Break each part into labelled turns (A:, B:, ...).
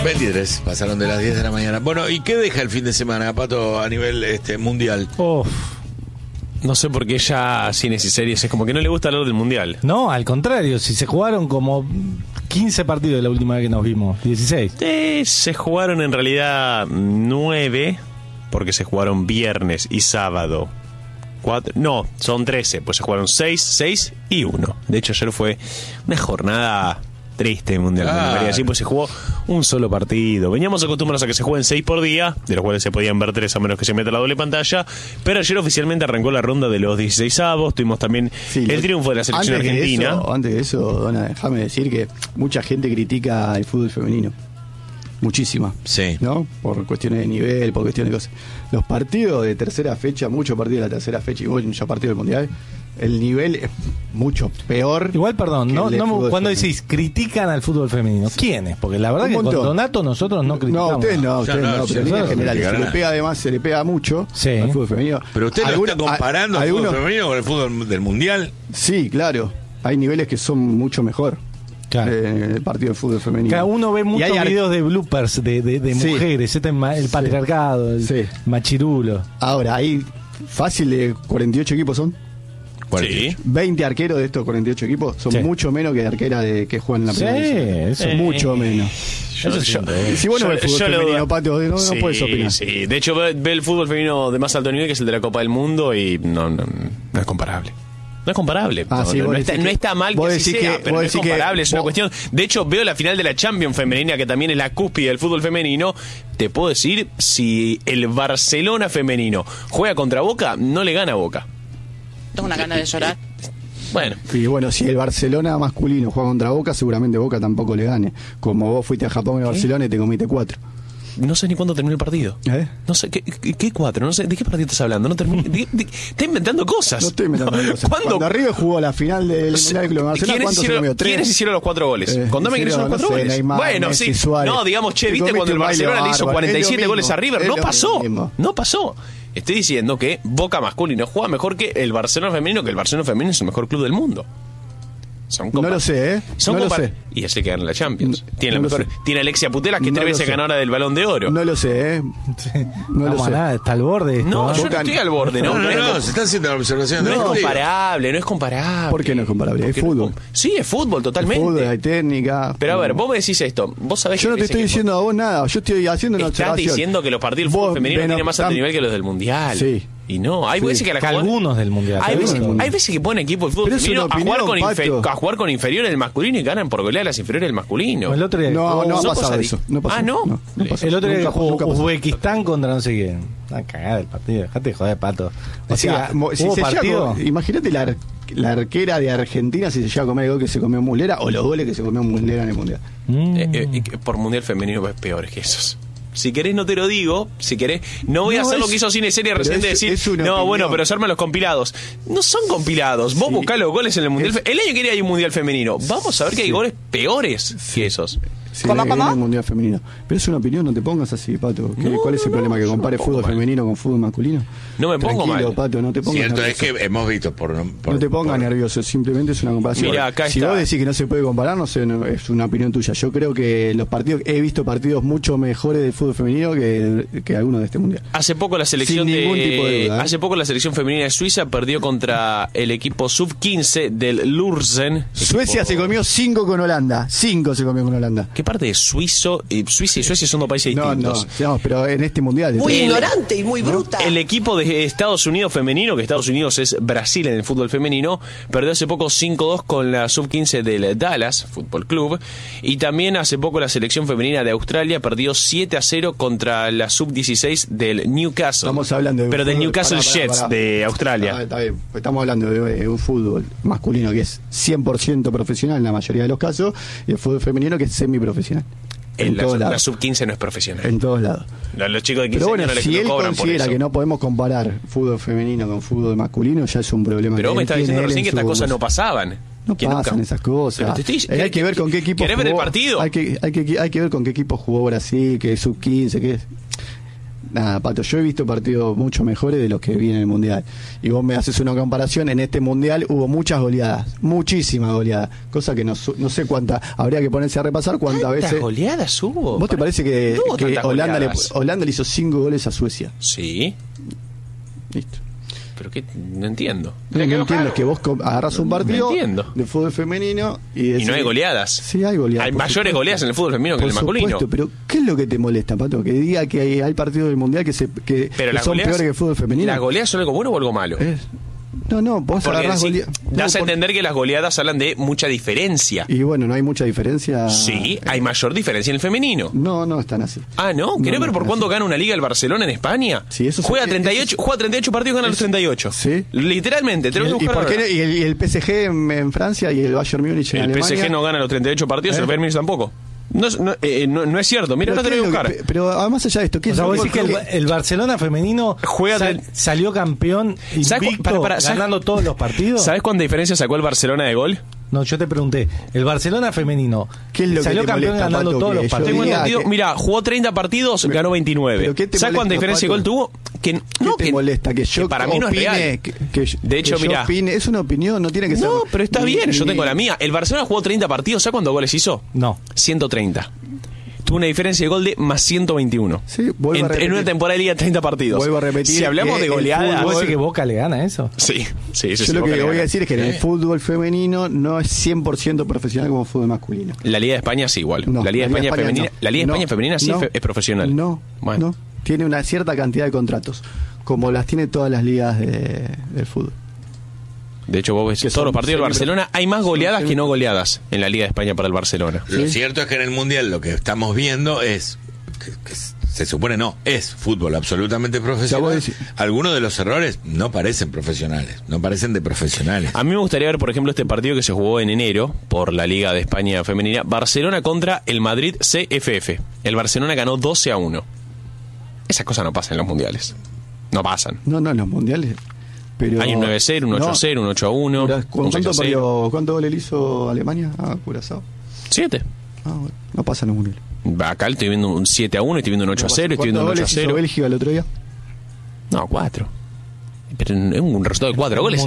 A: 23, pasaron de las 10 de la mañana. Bueno, ¿y qué deja el fin de semana, Pato, a nivel mundial?
B: No sé por qué ya cines y series es como que no le gusta hablar del mundial.
C: No, al contrario, si se jugaron como 15 partidos la última vez que nos vimos, 16.
B: Se jugaron en realidad 9, porque se jugaron viernes y sábado. 4, no, son 13, pues se jugaron 6 y 1. De hecho, ayer fue una jornada triste mundial. Así pues se jugó un solo partido. Veníamos acostumbrados a que se jueguen 6 por día, de los cuales se podían ver 3 a menos que se meta la doble pantalla. Pero ayer oficialmente arrancó la ronda de los 16avos. Tuvimos también el triunfo de la selección argentina.
D: Antes de eso, Dona, déjame decir que mucha gente critica el fútbol femenino. Muchísima.
A: Sí.
D: ¿No? Por cuestiones de nivel, por cuestiones de cosas. Los partidos de tercera fecha, muchos partidos de la tercera fecha y muchos partidos del mundial, el nivel es mucho peor.
C: Igual, perdón, cuando decís critican al fútbol femenino, ¿quiénes? Porque la verdad que con Donato nosotros no criticamos.
D: No, ustedes no, pero en línea general se le pega mucho al fútbol femenino.
A: Pero usted lo está comparando el fútbol femenino con el fútbol del mundial.
D: Sí, claro. Hay niveles que son mucho mejor. Claro. El partido de fútbol femenino.
C: Cada uno ve muchos videos de bloopers de mujeres, el patriarcado, el machirulo.
D: Ahora, hay fácil de 48 equipos son.
B: Sí.
D: 20 arqueros de estos 48 equipos son mucho menos que arqueras que juegan en la primera.
C: Eso
D: mucho menos. Si vos no ves fútbol femenino, Pato, no puedes opinar.
B: Sí, de hecho ve el fútbol femenino de más alto nivel, que es el de la Copa del Mundo, y no es comparable. No es comparable. No está mal que así sea, pero no es comparable. Es una cuestión. De hecho, veo la final de la Champions femenina, que también es la cúspide del fútbol femenino. Te puedo decir, si el Barcelona femenino juega contra Boca, no le gana a Boca.
E: Tengo una gana de llorar.
B: Bueno.
D: Y bueno, si el Barcelona masculino juega contra Boca, seguramente Boca tampoco le gane. Como vos fuiste a Japón y a Barcelona y te comiste 4.
B: No sé ni cuándo terminó el partido. No sé, ¿qué 4? No sé, ¿de qué partido estás hablando? No terminé. Está inventando cosas.
D: No estoy inventando cosas. Cuando River jugó la final del Mundial de Barcelona, ¿cuántos se comió? 3.
B: ¿Quiénes hicieron los 4 goles? Contame quiénes hicieron los 4 goles.
D: Neymar,
B: bueno,
D: Messi,
B: sí.
D: Suárez.
B: No, digamos, viste cuando el Barcelona le hizo 47 goles a River. No pasó. No pasó. Estoy diciendo que Boca masculino juega mejor que el Barcelona femenino, que el Barcelona femenino es el mejor club del mundo.
D: No lo sé,
B: no lo sé. Y es el que gana la Champions. Tiene Alexia Putellas, que 3 veces ganadora del Balón de Oro.
D: No lo sé,
C: No lo sé. Nada, está al borde.
B: No, yo no estoy al borde.
A: No, se está haciendo la observación.
B: No es comparable.
D: ¿Por qué no es comparable? Es fútbol.
B: Sí, es fútbol, totalmente.
D: Fútbol, hay técnica.
B: Pero a ver, vos me decís esto. Vos sabés
D: yo no te estoy diciendo a vos nada. Yo estoy haciendo una observación.
B: Estás diciendo que los partidos del fútbol femenino tienen más alto nivel que los del Mundial.
D: Sí.
B: Y no, hay veces que
C: algunos del mundial.
B: Hay veces que ponen equipo de fútbol femenino a jugar con inferiores del masculino y ganan por golear a las inferiores del masculino.
C: El otro día
D: no ha pasado eso.
B: No.
C: El otro día jugó Uzbekistán contra no sé quién. Está cagada el partido. Dejate de joder, Pato.
D: O sea, si se partido. Imagínate la arquera de Argentina si se llega a comer el gol que se comió Muslera o los goles que se comió Muslera en el mundial.
B: Por mundial femenino es peores que esos. Si querés no te lo digo, si querés no voy a hacer lo que hizo Cine Serie recién de decir, pero se arman los compilados. No son compilados, vos buscás los goles en el mundial. El año que viene hay un mundial femenino. Vamos a ver que hay goles peores que esos.
D: Sí, ¿Cómo? El mundial femenino. Pero es una opinión, no te pongas así, Pato. ¿Cuál es el problema? ¿Que compare fútbol femenino con fútbol masculino?
B: No me pongo mal.
D: Pato, no te pongas
A: Cierto
D: nervioso.
A: es que hemos visto
D: no te pongas nervioso, simplemente es una comparación.
B: Mira, acá
D: si vos decís que no se puede comparar, no sé, es una opinión tuya. Yo creo que los partidos, he visto partidos mucho mejores del fútbol femenino que algunos de este mundial.
B: Hace poco la selección
D: sin ningún tipo de duda,
B: Hace poco la selección femenina de Suiza perdió contra el equipo sub-15 del Lurzen.
D: Suecia se comió 5 con Holanda. 5 se comió con Holanda.
B: ¿Qué parte de Suiza y Suecia son dos países distintos?
D: No, pero en este mundial.
E: Muy ignorante y muy bruta.
B: El equipo de Estados Unidos femenino, que Estados Unidos es Brasil en el fútbol femenino, perdió hace poco 5-2 con la sub-15 del Dallas Fútbol Club. Y también hace poco la selección femenina de Australia perdió 7-0 contra la sub-16 del Newcastle.
D: Estamos hablando
B: pero del Newcastle Jets de Australia.
D: Está bien. Estamos hablando de un fútbol masculino que es 100% profesional en la mayoría de los casos, y el fútbol femenino que es semiprofesional.
B: La sub-15 no es profesional.
D: En todos lados.
B: Los chicos de 15
D: pero bueno,
B: años
D: si él
B: cobran
D: considera
B: por eso.
D: que no podemos comparar fútbol femenino con fútbol masculino, ya es un problema.
B: Pero vos me estás diciendo recién que estas cosas no pasaban.
D: No pasan esas cosas. Hay que ver con qué equipo
B: ¿Querés ver el partido?
D: Hay que ver con qué equipo jugó Brasil, que es sub-15, que es... Nada, Pato, yo he visto partidos mucho mejores de los que vi en el Mundial. Y vos me haces una comparación, en este Mundial hubo muchas goleadas, muchísimas goleadas, cosa que no sé cuántas, habría que ponerse a repasar cuántas veces.
B: ¿Cuántas goleadas hubo?
D: ¿Vos te parece que Holanda le hizo 5 goles a Suecia?
B: Sí.
D: Listo.
B: Pero que no entiendo.
D: No entiendo, es que vos agarrás un partido de fútbol femenino y decís,
B: y no hay goleadas.
D: Sí, hay goleadas.
B: Hay mayores goleadas en el fútbol femenino que en el masculino.
D: Pero ¿qué es lo que te molesta, Pato? Que diga que hay partidos del Mundial que son peores que el fútbol femenino.
B: ¿Las goleadas son algo bueno o algo malo?
D: No, vos agarrás goleadas.
B: Das a entender que las goleadas hablan de mucha diferencia.
D: Y bueno, no hay mucha diferencia.
B: Sí, hay mayor diferencia en el femenino.
D: No están así.
B: Ah, ¿no? ¿Querés ver por cuándo gana una liga el Barcelona en España?
D: Sí, eso
B: juega 38 partidos y gana los 38.
D: Sí.
B: Literalmente, te lo voy a buscar ahora.
D: ¿Y el PSG en Francia y el Bayern Múnich en Alemania?
B: El PSG no gana los 38 partidos, el Bayern Múnich tampoco. No es cierto, mira, ahora te lo voy a buscar.
D: Pero además allá de esto, ¿qué es?
C: Vos decís que el Barcelona femenino salió campeón invicto, ganando todos los partidos.
B: ¿Sabés cuánta diferencia sacó el Barcelona de gol?
C: No, yo te pregunté, el Barcelona femenino salió campeón ganando todos los partidos.
B: Tengo entendido, mira, jugó 30 partidos, ganó 29. ¿Sabes cuánta diferencia de gol tuvo?
D: ¿Qué te molesta? Que yo
B: para mí no es real. De hecho, mira,
D: es una opinión, no tiene que ser.
B: No, pero está bien, yo tengo la mía. El Barcelona jugó 30 partidos, ¿sabes cuántos goles hizo?
C: No.
B: 130. Tuvo una diferencia de gol de más 121.
D: Sí,
B: en una temporada de liga 30 partidos.
D: Vuelvo a repetir.
B: Si hablamos de goleadas.
C: ¿Vos decís que Boca le gana eso?
B: Sí.
D: Yo lo que voy a decir es que en el fútbol femenino no es 100% profesional como el fútbol masculino.
B: La Liga de España sí, igual. La Liga de España femenina, la Liga de España femenina sí es profesional.
D: No. Tiene una cierta cantidad de contratos, como las tiene todas las ligas del fútbol.
B: De hecho, vos ves todos los partidos del Barcelona, hay más goleadas que no goleadas en la Liga de España para el Barcelona.
A: Lo cierto es que en el Mundial lo que estamos viendo es que se supone es fútbol absolutamente profesional. Algunos de los errores no parecen profesionales, no parecen de profesionales.
B: A mí me gustaría ver, por ejemplo, este partido que se jugó en enero por la Liga de España femenina, Barcelona contra el Madrid CFF. El Barcelona ganó 12-1. Esas cosas no pasan en los mundiales. No pasan.
D: No, en los mundiales. Pero
B: hay un 9-0, un 8-0, un 8-1.
D: ¿Cuánto gol le hizo Alemania a Curazao?
B: 7.
D: Bueno, no pasa en los mundiales.
B: Acá estoy viendo un 7-1, estoy viendo un 8-0, estoy viendo un 8-0.
D: ¿Cuántos goles hizo Bélgica el otro día?
B: No, 4. Pero es un resultado de 4 goles.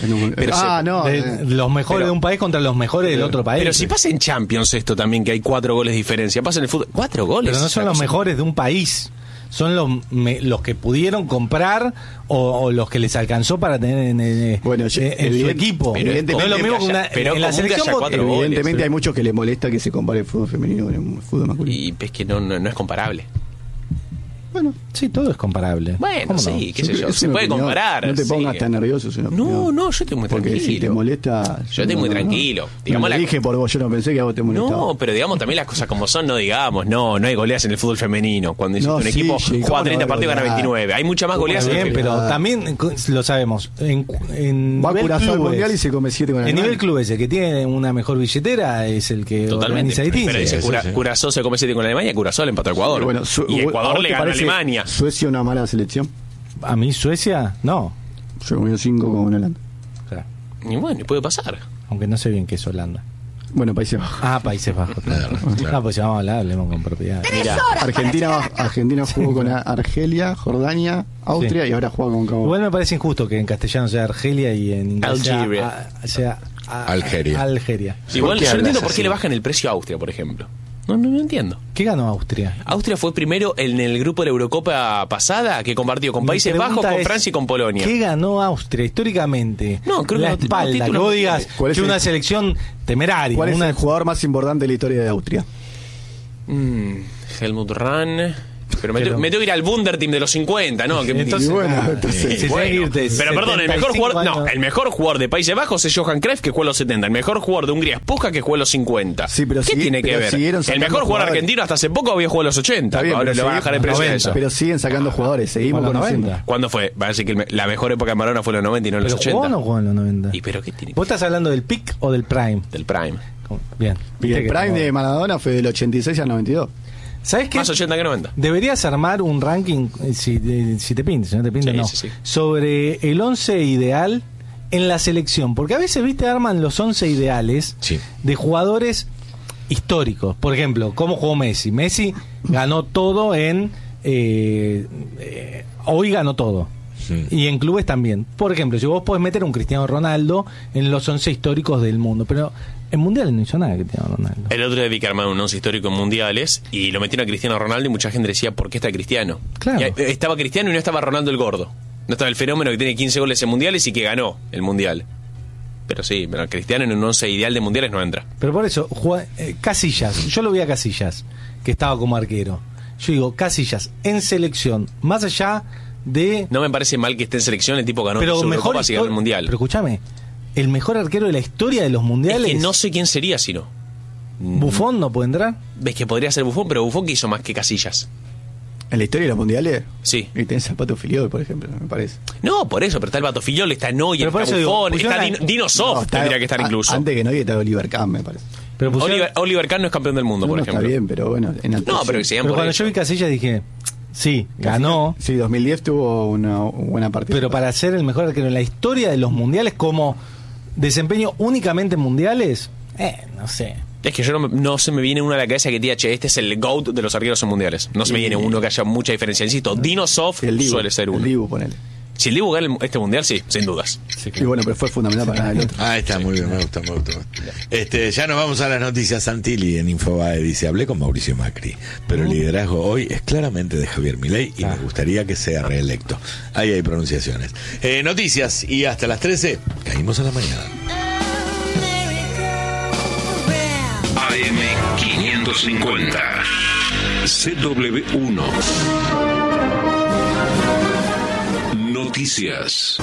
C: Los mejores de un país contra los mejores del otro país.
B: Pero si pasa en Champions esto también, que hay 4 goles de diferencia. Pasa en el fútbol. 4 goles.
C: Pero no son los mejores de un país. Son los que pudieron comprar o los que les alcanzó para tener en su equipo.
D: Evidentemente,
C: no es lo mismo que en la selección.
D: Evidentemente hay muchos que les molesta que se compare el fútbol femenino con el fútbol masculino.
B: Y es que no es comparable.
C: Bueno, sí, todo es comparable.
B: Bueno, sí, qué sé yo. Se puede comparar.
D: No te pongas tan nervioso.
B: No, yo estoy muy tranquilo.
D: Porque si te molesta...
B: Yo estoy muy tranquilo.
D: Digamos, lo dije por vos, yo no pensé que a vos te molestaba.
B: No, pero digamos también las cosas como son, no digamos, no hay goleadas en el fútbol femenino. Cuando un equipo juega 30 partidos y gana 29. Hay muchas más goleadas en el
C: pero también lo sabemos.
D: Va a Curazao al Mundial y se come 7 con
C: el nivel clubes, el que tiene una mejor billetera es el que organiza distinto.
B: Pero dice Curazao se come 7 con Alemania, Curazao le empató a Ecuador. Y Ecuador le ganó a Alemania.
D: ¿Suecia una mala selección?
C: A mí Suecia, no.
D: Yo voy a 5 con Holanda.
C: Claro.
B: Y bueno, puede pasar.
C: Aunque no sé bien qué es Holanda.
D: Bueno, Países Bajos.
C: Países Bajos. Claro. No, pues vamos a hablar, hablemos con propiedad.
D: Mira, Argentina jugó con Argelia, Jordania, Austria y ahora juega con Cabo.
C: Igual me parece injusto que en castellano sea Argelia y en inglés sea Algeria.
B: Igual yo no entiendo por qué le bajan el precio a Austria, por ejemplo. No entiendo.
C: ¿Qué ganó Austria?
B: Austria fue primero en el grupo de la Eurocopa pasada, que compartió con Países Bajos, con Francia y con Polonia.
C: ¿Qué ganó Austria históricamente?
B: No, creo
C: la
B: que
C: espalda, que vos digas que una selección temeraria.
D: ¿Cuál es el jugador más importante de la historia de Austria?
B: Helmut Rahn. Pero me tengo que ir al Wunderteam de los 50, ¿no?
C: Entonces,
B: pero perdón, el mejor jugador de Países Bajos es Johan Cruyff, que jugó en los 70. El mejor jugador de Hungría es Puska, que jugó en los 50.
D: Sí, pero
B: ¿qué tiene que ver? El mejor jugador argentino hasta hace poco había jugado en los 80.
D: Bien,
B: ahora le van a bajar el precio de eso.
D: Pero siguen sacando jugadores, seguimos conociendo.
B: ¿Cuándo fue? Va a decir que la mejor época de Maradona fue en los 90 y no en los 80.
C: ¿Jugó o no jugó en los 90?
B: ¿Y pero qué tiene?
C: ¿Vos estás hablando del peak o del prime?
B: Del prime.
C: Bien.
D: Y el prime de Maradona fue del 86 al 92.
C: ¿Sabes qué?
B: Más 80 que 90.
C: Deberías armar un ranking, si te pinta, si no te pinta, no. Sí. Sobre el 11 ideal en la selección. Porque a veces, viste, arman los 11 ideales de jugadores históricos. Por ejemplo, ¿cómo jugó Messi? Messi ganó todo en hoy ganó todo. Y en clubes también. Por ejemplo, si vos podés meter un Cristiano Ronaldo en los 11 históricos del mundo, pero en mundiales no hizo nada Cristiano Ronaldo.
B: El otro día vi que armaron un 11 histórico en mundiales y lo metieron a Cristiano Ronaldo y mucha gente decía, ¿por qué está Cristiano?
C: Claro.
B: Y estaba Cristiano y no estaba Ronaldo el gordo. No estaba el fenómeno que tiene 15 goles en mundiales y que ganó el mundial. Pero sí, pero Cristiano en un 11 ideal de mundiales no entra.
C: Pero por eso, Casillas, yo lo vi a Casillas, que estaba como arquero. Yo digo, Casillas, en selección, más allá de...
B: No me parece mal que esté en selección, el tipo ganó
C: pero
B: su
C: mejor
B: Eurocopa y ganó el mundial.
C: Pero escúchame, el mejor arquero de la historia de los mundiales...
B: Es que no sé quién sería si no.
C: ¿Buffon no puede entrar?
B: Ves que podría ser Buffon, pero Buffon que hizo más que Casillas.
D: ¿En la historia de los mundiales?
B: Sí.
D: Y tenés al Pato Filiol, por ejemplo, me parece.
B: No, por eso, pero está el Pato Filiol, está Neuer, está Buffon, está Dino Soft, tendría que estar incluso.
D: Antes que Neuer está Oliver Kahn, me parece.
C: Pero
B: Oliver Kahn no es campeón del mundo, por ejemplo.
D: Está bien, pero bueno.
C: Pero cuando yo vi Casillas dije, sí, ganó.
D: Sí, 2010 tuvo una buena partida.
C: Pero para ser el mejor arquero en la historia de los mundiales, como desempeño únicamente en mundiales, no sé.
B: Es que yo no se me viene uno a la cabeza que diga, che, este es el GOAT de los arqueros en mundiales. No se me viene uno que haya mucha diferencia. Insisto, Dino Soft suele ser uno.
D: El Dibu, ponele.
B: Si el Dibu gana este mundial, sí, sin dudas.
D: Sí, claro. Y bueno, pero fue fundamental para ganar el otro.
A: Ahí está, muy bien, me gusta. Ya nos vamos a las noticias. Santilli en Infobae dice, hablé con Mauricio Macri, pero el liderazgo hoy es claramente de Javier Milei y me gustaría que sea reelecto. Ahí hay pronunciaciones. Noticias y hasta las 13, caímos a la mañana.
F: AM550 CW1 Noticias.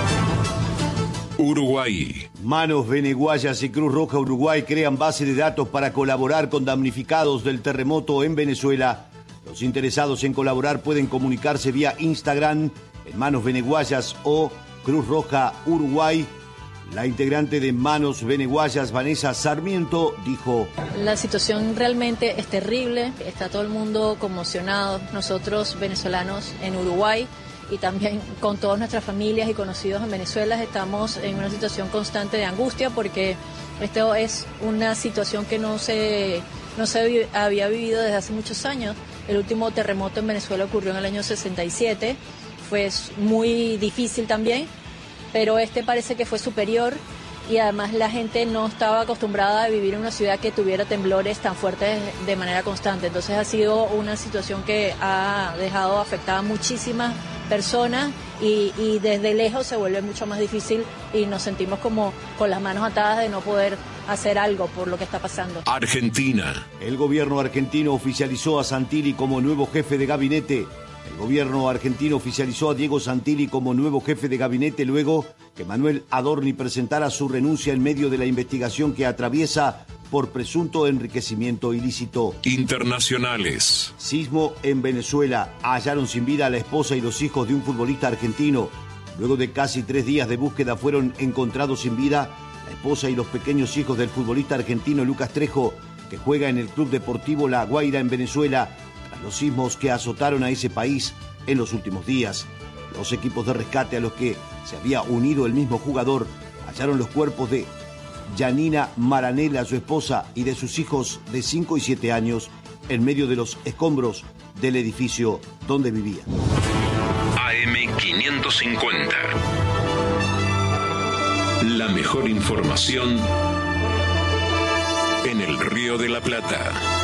F: Uruguay.
G: Manos Veneguayas y Cruz Roja Uruguay crean base de datos para colaborar con damnificados del terremoto en Venezuela. Los interesados en colaborar pueden comunicarse vía Instagram en Manos Veneguayas o Cruz Roja Uruguay. La integrante de Manos Veneguayas, Vanessa Sarmiento, dijo:
H: la situación realmente es terrible, está todo el mundo conmocionado, nosotros venezolanos en Uruguay y también con todas nuestras familias y conocidos en Venezuela estamos en una situación constante de angustia porque esto es una situación que no se había vivido desde hace muchos años. El último terremoto en Venezuela ocurrió en el año 67, fue muy difícil también, pero este parece que fue superior y además la gente no estaba acostumbrada a vivir en una ciudad que tuviera temblores tan fuertes de manera constante. Entonces ha sido una situación que ha dejado afectada a muchísimas personas y desde lejos se vuelve mucho más difícil y nos sentimos como con las manos atadas de no poder hacer algo por lo que está pasando.
F: Argentina.
G: El gobierno argentino oficializó a Santilli como nuevo jefe de gabinete. El gobierno argentino oficializó a Diego Santilli como nuevo jefe de gabinete luego que Manuel Adorni presentara su renuncia en medio de la investigación que atraviesa por presunto enriquecimiento ilícito.
F: Internacionales.
G: Sismo en Venezuela. Hallaron sin vida a la esposa y los hijos de un futbolista argentino. Luego de casi 3 días de búsqueda fueron encontrados sin vida la esposa y los pequeños hijos del futbolista argentino Lucas Trejo, que juega en el Club Deportivo La Guaira en Venezuela, tras los sismos que azotaron a ese país en los últimos días. Los equipos de rescate a los que se había unido el mismo jugador hallaron los cuerpos de Yanina Maranela, su esposa, y de sus hijos de 5 y 7 años en medio de los escombros del edificio donde vivían.
F: AM550. La mejor información en el Río de la Plata.